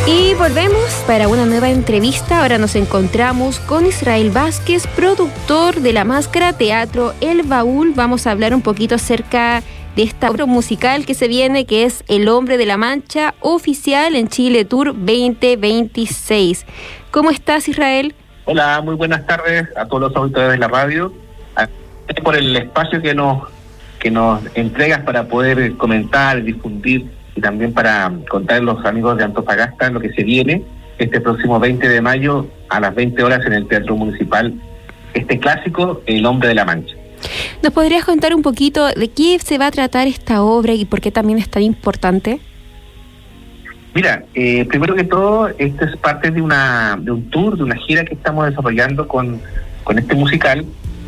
Y volvemos para una nueva entrevista. Ahora nos encontramos con Israel Vázquez, productor de La Máscara Teatro El Baúl. Vamos a hablar un poquito acerca de esta obra musical que se viene, que es El Hombre de la Mancha, oficial en Chile Tour 2026. ¿Cómo estás, Israel? Hola, muy buenas tardes a todos los auditores de la radio. Gracias por el espacio que nos entregas para poder comentar, difundir y también para contar a los amigos de Antofagasta lo que se viene este próximo 20 de mayo a las 20 horas en el Teatro Municipal, este clásico, El Hombre de la Mancha. ¿Nos podrías contar un poquito de qué se va a tratar esta obra y por qué también es tan importante? Mira, primero que todo, esto es parte de un tour, de una gira que estamos desarrollando con este musical.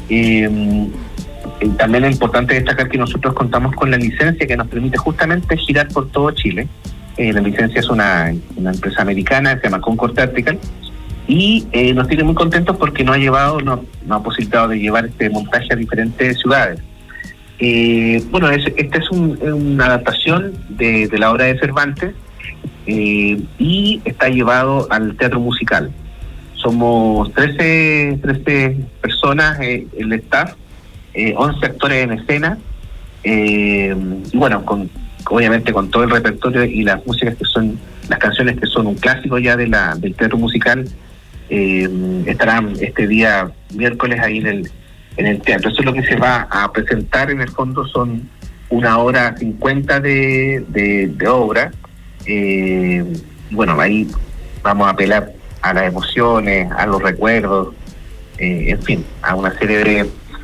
También es importante destacar que nosotros contamos con la licencia que nos permite justamente girar por todo Chile. La licencia es una empresa americana, se llama Concord Tactical, y nos tiene muy contentos porque nos ha posibilitado de llevar este montaje a diferentes ciudades. Esta es una adaptación de la obra de Cervantes y está llevado al teatro musical. Somos 13 personas, el staff, 11 actores en escena, y bueno, obviamente con todo el repertorio y las músicas las canciones que son un clásico ya del teatro musical, estarán este día miércoles ahí en el teatro. Eso es lo que se va a presentar. En el fondo son 1:50 de obra. Bueno, ahí vamos a apelar a las emociones, a los recuerdos, en fin, a una serie de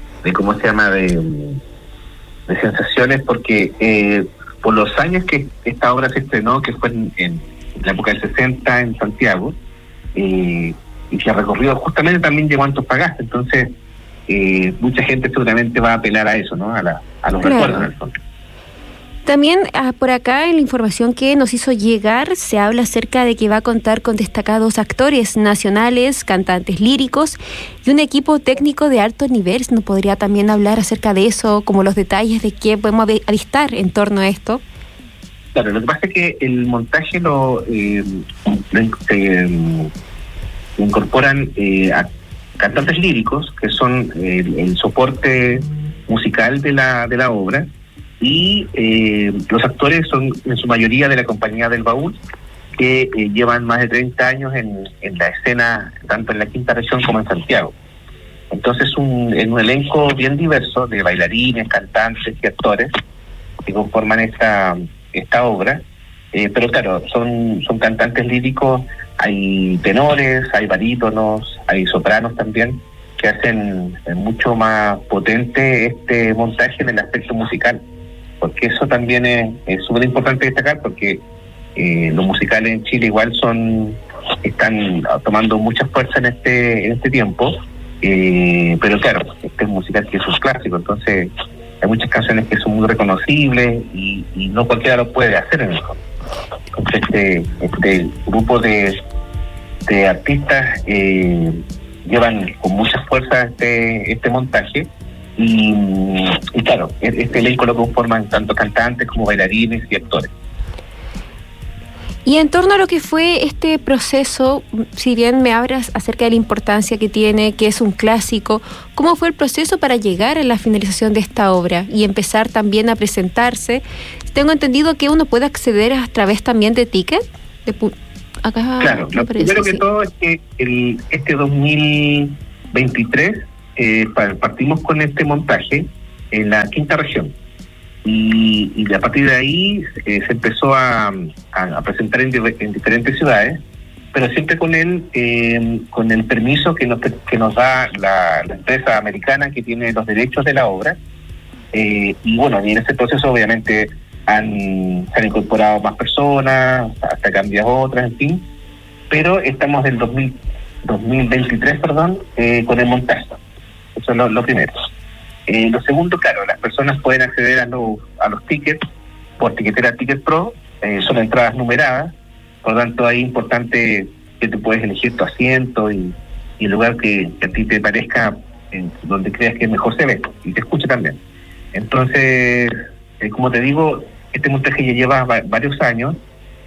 sensaciones, porque por los años que esta obra se estrenó, que fue en la época del 60 en Santiago, y se ha recorrido, justamente también llegó a Antofagasta, entonces mucha gente seguramente va a apelar a eso, ¿no? A los recuerdos en el fondo. También por acá en la información que nos hizo llegar se habla acerca de que va a contar con destacados actores nacionales, cantantes líricos y un equipo técnico de alto nivel. ¿Nos podría también hablar acerca de eso, como los detalles de qué podemos avistar en torno a esto? Claro, lo que pasa es que el montaje lo incorporan a cantantes líricos, que son el soporte musical de la obra, y los actores son en su mayoría de la compañía del Baúl, que llevan más de 30 años en la escena, tanto en la quinta región como en Santiago. Entonces en un elenco bien diverso de bailarines, cantantes y actores que conforman esta obra, pero claro, son cantantes líricos, hay tenores, hay barítonos, hay sopranos también, que hacen mucho más potente este montaje en el aspecto musical, porque eso también es súper importante destacar, porque los musicales en Chile igual están tomando mucha fuerza en este tiempo, pero claro, este es un musical que es un clásico, entonces hay muchas canciones que son muy reconocibles y no cualquiera lo puede hacer en el fondo. Entonces este grupo de artistas llevan con mucha fuerza este montaje. Y claro, este elenco lo conforman tanto cantantes como bailarines y actores. Y en torno a lo que fue este proceso, si bien me hablas acerca de la importancia que tiene, que es un clásico, ¿cómo fue el proceso para llegar a la finalización de esta obra y empezar también a presentarse? Tengo entendido que uno puede acceder a través también de ticket. Acá claro, lo primero que todo es que este 2023 partimos con este montaje en la quinta región y a partir de ahí se empezó a presentar en diferentes ciudades, pero siempre con el permiso que nos da la empresa americana que tiene los derechos de la obra, y bueno, y en ese proceso obviamente se han incorporado más personas, hasta cambias otras, en fin, pero estamos del 2023 con el montaje. Eso es lo primero. Lo segundo, claro, las personas pueden acceder a los tickets por Tiquetera Ticket Pro, son entradas numeradas, por lo tanto ahí es importante que te puedes elegir tu asiento y el lugar que a ti te parezca, donde creas que mejor se ve y te escuche también. Entonces, como te digo, este montaje ya lleva varios años,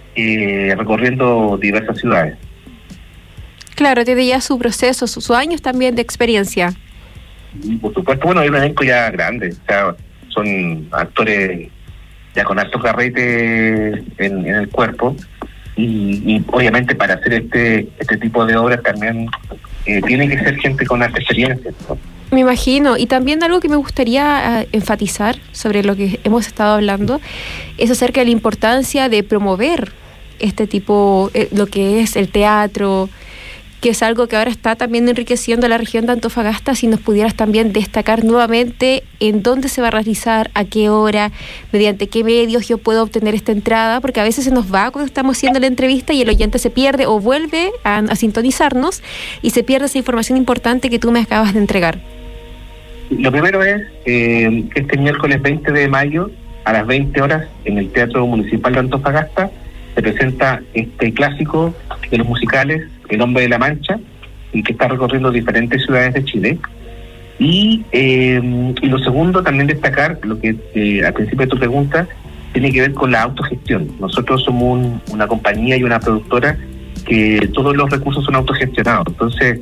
recorriendo diversas ciudades. Claro, tiene ya su proceso, sus años también de experiencia. Y por supuesto, bueno, hay un elenco ya grande, o sea, son actores ya con alto carrete en el cuerpo, y obviamente para hacer este tipo de obras también tiene que ser gente con alta experiencia, ¿no? Me imagino, y también algo que me gustaría enfatizar sobre lo que hemos estado hablando es acerca de la importancia de promover este tipo, lo que es el teatro, que es algo que ahora está también enriqueciendo la región de Antofagasta. Si nos pudieras también destacar nuevamente en dónde se va a realizar, a qué hora, mediante qué medios yo puedo obtener esta entrada, porque a veces se nos va cuando estamos haciendo la entrevista y el oyente se pierde o vuelve a sintonizarnos y se pierde esa información importante que tú me acabas de entregar. Lo primero es que este miércoles 20 de mayo a las 20 horas en el Teatro Municipal de Antofagasta se presenta este clásico de los musicales, El Hombre de la Mancha, y que está recorriendo diferentes ciudades de Chile. Y lo segundo, también destacar lo que al principio de tu pregunta tiene que ver con la autogestión. Nosotros somos una compañía y una productora que todos los recursos son autogestionados, entonces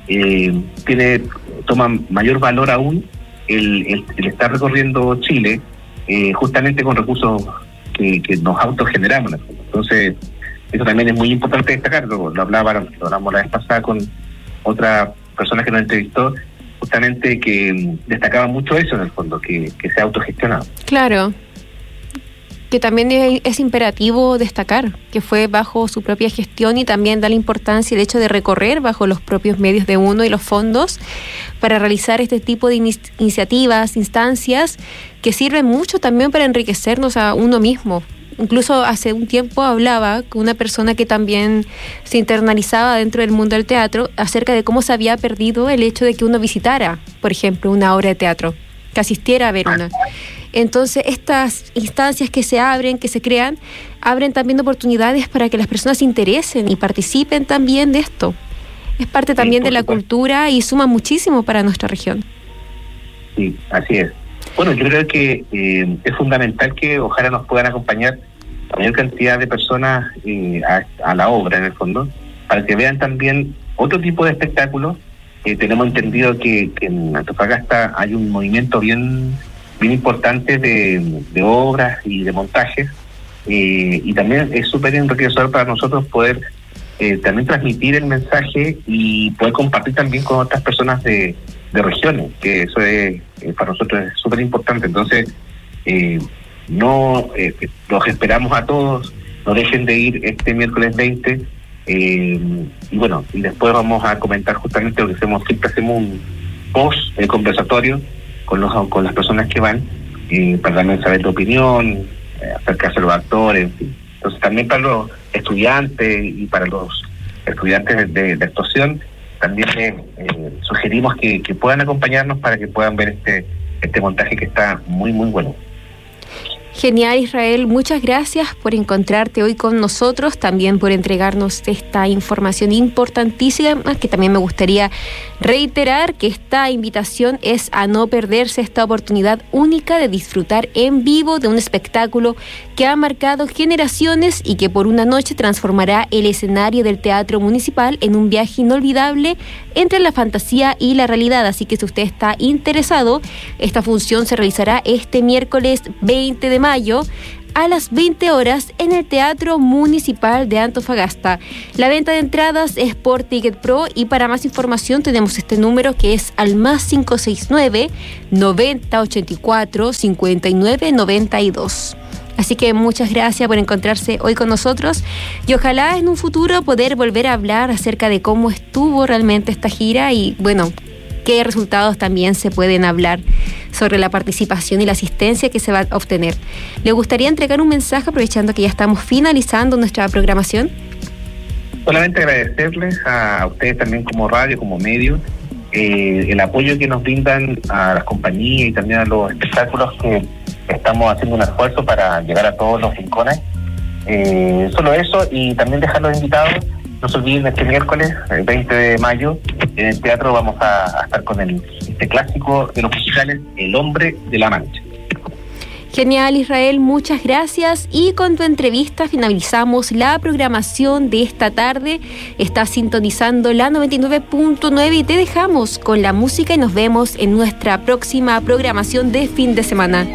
toma mayor valor aún el estar recorriendo Chile justamente con recursos que nos autogeneramos. Entonces, eso también es muy importante destacar. Lo hablamos la vez pasada con otra persona que nos entrevistó, justamente que destacaba mucho eso en el fondo, que sea autogestionado. Claro, que también es imperativo destacar que fue bajo su propia gestión, y también da la importancia el hecho de recorrer bajo los propios medios de uno y los fondos para realizar este tipo de iniciativas, instancias que sirven mucho también para enriquecernos a uno mismo. Incluso hace un tiempo hablaba con una persona que también se internalizaba dentro del mundo del teatro acerca de cómo se había perdido el hecho de que uno visitara, por ejemplo, una obra de teatro, que asistiera a ver una. Entonces, estas instancias que se abren, que se crean, abren también oportunidades para que las personas se interesen y participen también de esto. Es parte también de la cultura y suma muchísimo para nuestra región. Sí, así es. Bueno, yo creo que es fundamental que ojalá nos puedan acompañar la mayor cantidad de personas a la obra, en el fondo, para que vean también otro tipo de espectáculos. Tenemos entendido que en Antofagasta hay un movimiento bien importante de obras y de montajes, y también es súper enriquecedor para nosotros poder también transmitir el mensaje y poder compartir también con otras personas de regiones, que eso es para nosotros es súper importante. Entonces, los esperamos a todos, no dejen de ir este miércoles 20, y bueno, y después vamos a comentar justamente lo que siempre hacemos un post conversatorio con las personas que van, para también saber tu opinión, acercarse a los actores, en fin. Entonces también para los estudiantes y para los estudiantes de actuación, también sugerimos que puedan acompañarnos para que puedan ver este montaje que está muy, muy bueno. Genial, Israel. Muchas gracias por encontrarte hoy con nosotros, también por entregarnos esta información importantísima, que también me gustaría reiterar que esta invitación es a no perderse esta oportunidad única de disfrutar en vivo de un espectáculo que ha marcado generaciones y que por una noche transformará el escenario del Teatro Municipal en un viaje inolvidable entre la fantasía y la realidad. Así que si usted está interesado, esta función se realizará este miércoles 20 de mayo a las 20 horas en el Teatro Municipal de Antofagasta. La venta de entradas es por Ticket Pro, y para más información tenemos este número que es al +569 9084 5992. Así que muchas gracias por encontrarse hoy con nosotros, y ojalá en un futuro poder volver a hablar acerca de cómo estuvo realmente esta gira y, bueno, qué resultados también se pueden hablar sobre la participación y la asistencia que se va a obtener. ¿Le gustaría entregar un mensaje aprovechando que ya estamos finalizando nuestra programación? Solamente agradecerles a ustedes también como radio, como medio, el apoyo que nos brindan a las compañías y también a los espectáculos que estamos haciendo un esfuerzo para llegar a todos los rincones. Solo eso, y también dejarlos invitados. No se olviden, este miércoles, el 20 de mayo, en el teatro vamos a estar con este clásico de los musicales, El Hombre de la Mancha. Genial, Israel, muchas gracias. Y con tu entrevista finalizamos la programación de esta tarde. Estás sintonizando la 99.9 y te dejamos con la música y nos vemos en nuestra próxima programación de fin de semana.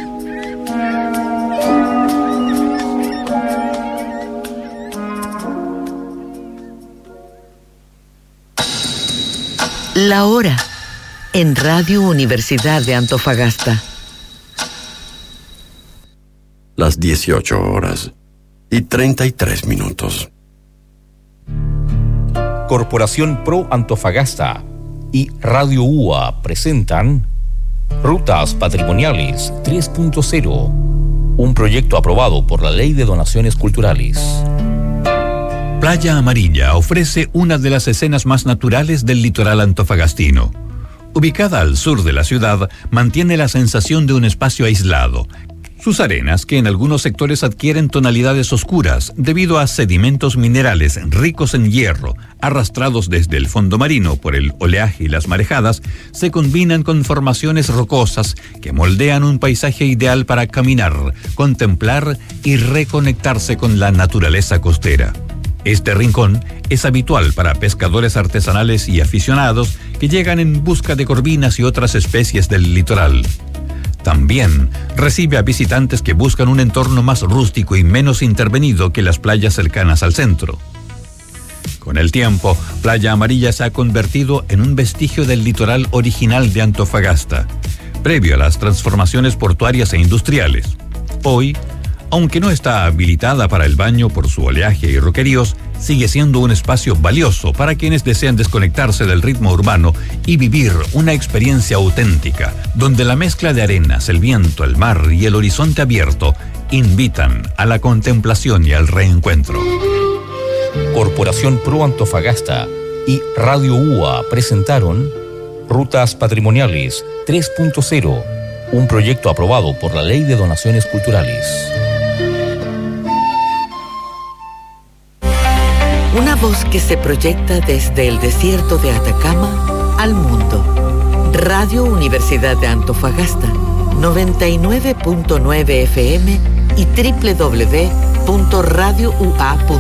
La hora en Radio Universidad de Antofagasta. Las 18:33. Corporación Pro Antofagasta y Radio UA presentan Rutas Patrimoniales 3.0, un proyecto aprobado por la Ley de Donaciones Culturales. Playa Amarilla ofrece una de las escenas más naturales del litoral antofagastino. Ubicada al sur de la ciudad, mantiene la sensación de un espacio aislado. Sus arenas, que en algunos sectores adquieren tonalidades oscuras debido a sedimentos minerales ricos en hierro, arrastrados desde el fondo marino por el oleaje y las marejadas, se combinan con formaciones rocosas que moldean un paisaje ideal para caminar, contemplar y reconectarse con la naturaleza costera. Este rincón es habitual para pescadores artesanales y aficionados que llegan en busca de corvinas y otras especies del litoral. También recibe a visitantes que buscan un entorno más rústico y menos intervenido que las playas cercanas al centro. Con el tiempo, Playa Amarilla se ha convertido en un vestigio del litoral original de Antofagasta, previo a las transformaciones portuarias e industriales. Hoy, aunque no está habilitada para el baño por su oleaje y roqueríos, sigue siendo un espacio valioso para quienes desean desconectarse del ritmo urbano y vivir una experiencia auténtica, donde la mezcla de arenas, el viento, el mar y el horizonte abierto invitan a la contemplación y al reencuentro. Corporación Pro Antofagasta y Radio UA presentaron Rutas Patrimoniales 3.0, un proyecto aprobado por la Ley de Donaciones Culturales. Una voz que se proyecta desde el desierto de Atacama al mundo. Radio Universidad de Antofagasta, 99.9 FM y www.radioua.cl.